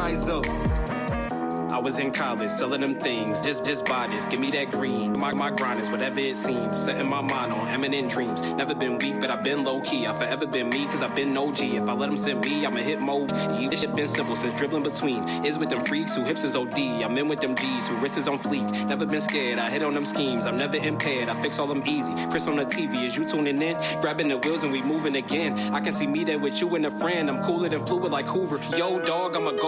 eyes up. I was in college, selling them things, just buy this, give me that green. My grind is whatever it seems, setting my mind on eminent dreams. Never been weak, but I've been low-key. I've forever been me, cause I've been OG. If I let them send me, I'ma hit mode. This shit been simple since dribbling between. Is with them freaks who hips is OD. I'm in with them G's who wrist is on fleek. Never been scared, I hit on them schemes. I'm never impaired, I fix all them easy. Chris on the TV, is you tuning in? Grabbing the wheels and we moving again. I can see me there with you and a friend. I'm cooler than fluid like Hoover. Yo, dog, I'ma go